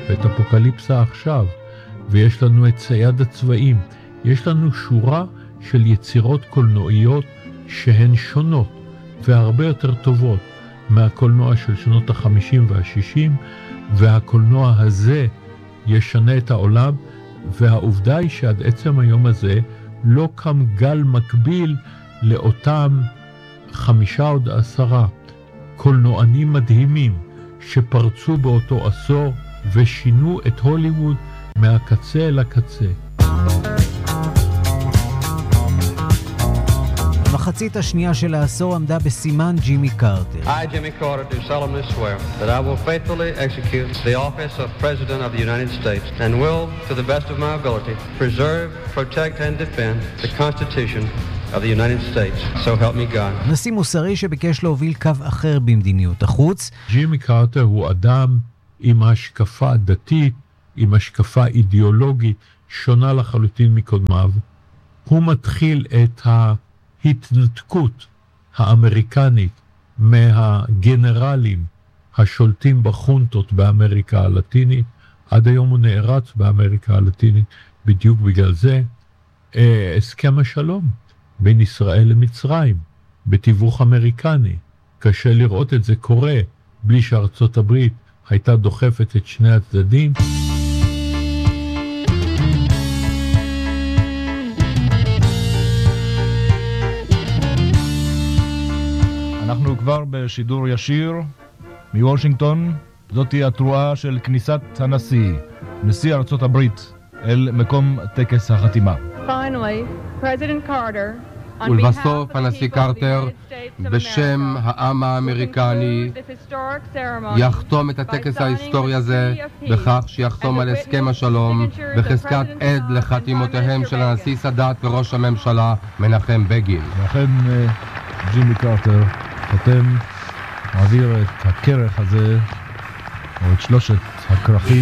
ואת אפוקליפסה עכשיו, ויש לנו את צייד הצבעים. יש לנו שורה של יצירות קולנועיות שהן שונות והרבה יותר טובות מהקולנוע של שנות ה-50 וה-60, והקולנוע הזה ישנה את העולם, והעובדה היא שעד עצם היום הזה לא קם גל מקביל לאותם 5 או 10 קולנוענים מדהימים שפרצו באותו עשור ושינו את הוליווד מהקצה אל הקצה. המחצית השנייה של העשור עמדה בסימן ג'ימי קרטר. I, Jimmy Carter, do solemnly swear that I will faithfully execute the office of President of the United States and will, to the best of my ability, preserve, protect, and defend the Constitution of the United States. So help me God. נשיא מוסרי שביקש להוביל קו אחר במדיניות החוץ. ג'ימי קרטר הוא אדם עם השקפה דתית, עם השקפה אידיאולוגית, שונה לחלוטין מקודמיו. הוא מתחיל את ההתנתקות האמריקנית מהגנרלים השולטים בחונטות באמריקה הלטינית. עד היום הוא נערץ באמריקה הלטינית בדיוק בגלל זה. הסכם השלום בין ישראל למצרים בתיווך אמריקני. קשה לראות את זה קורה בלי שארצות הברית הייתה דוחפת את שני הצדדים. אנחנו כבר בשידור ישיר מוושינגטון. זאת היא התרועה של כניסת הנשיא, נשיא ארצות הברית, אל מקום טקס החתימה. ולבסוף הנשיא קרטר, בשם העם האמריקני, יחתום את הטקס ההיסטורי הזה בכך שיחתום על הסכם השלום בחזקת עד לחתימותיהם של הנשיא סאדאת וראש הממשלה מנחם בגין. ואכן ג'ימי קרטר חותם, מעביר את הכרך הזה, או את 3 הכרכים